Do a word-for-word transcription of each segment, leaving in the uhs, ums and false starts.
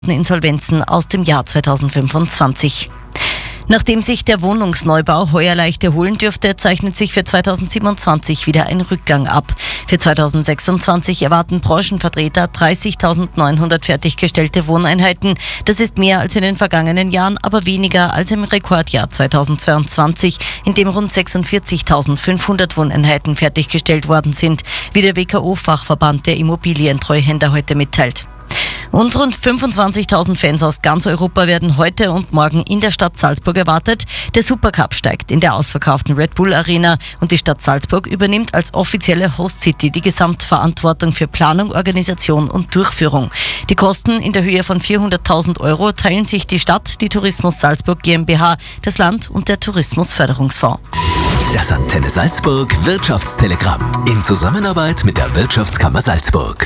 Insolvenzen aus dem Jahr zweitausendfünfundzwanzig. Nachdem sich der Wohnungsneubau heuer leicht erholen dürfte, zeichnet sich für zweitausendsiebenundzwanzig wieder ein Rückgang ab. Für zweitausendsechsundzwanzig erwarten Branchenvertreter dreißigtausendneunhundert fertiggestellte Wohneinheiten. Das ist mehr als in den vergangenen Jahren, aber weniger als im Rekordjahr zweitausendzweiundzwanzig, in dem rund sechsundvierzigtausendfünfhundert Wohneinheiten fertiggestellt worden sind, wie der W K O-Fachverband der Immobilientreuhänder heute mitteilt. Und rund fünfundzwanzigtausend Fans aus ganz Europa werden heute und morgen in der Stadt Salzburg erwartet. Der Supercup steigt in der ausverkauften Red Bull Arena und die Stadt Salzburg übernimmt als offizielle Host City die Gesamtverantwortung für Planung, Organisation und Durchführung. Die Kosten in der Höhe von vierhunderttausend Euro teilen sich die Stadt, die Tourismus Salzburg GmbH, das Land und der Tourismusförderungsfonds. Das Antenne Salzburg Wirtschaftstelegramm in Zusammenarbeit mit der Wirtschaftskammer Salzburg.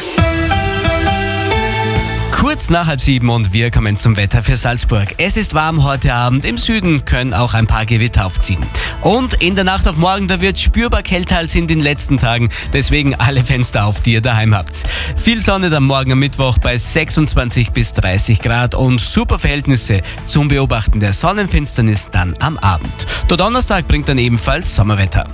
Kurz nach halb sieben und wir kommen zum Wetter für Salzburg. Es ist warm heute Abend, im Süden können auch ein paar Gewitter aufziehen. Und in der Nacht auf morgen, da wird spürbar kälter als in den letzten Tagen, deswegen alle Fenster auf, die ihr daheim habt. Viel Sonne dann morgen am Mittwoch bei sechsundzwanzig bis dreißig Grad und super Verhältnisse zum Beobachten der Sonnenfinsternis dann am Abend. Der Donnerstag bringt dann ebenfalls Sommerwetter.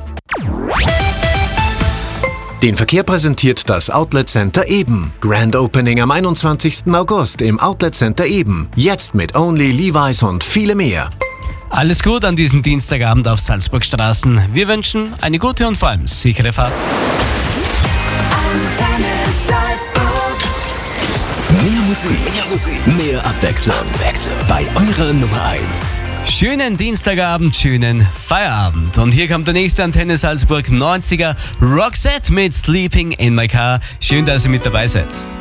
Den Verkehr präsentiert das Outlet Center Eben. Grand Opening am einundzwanzigsten August im Outlet Center Eben. Jetzt mit Only, Levi's und viele mehr. Alles gut an diesem Dienstagabend auf Salzburg Straßen. Wir wünschen eine gute und vor allem sichere Fahrt. Antenne Salzburg. Mehr Musik, mehr Musik, mehr Abwechslung. Abwechslung. Bei eurer Nummer eins. Schönen Dienstagabend, schönen Feierabend. Und hier kommt der nächste Antenne Salzburg neunziger Roxette mit Sleeping in My Car. Schön, dass ihr mit dabei seid.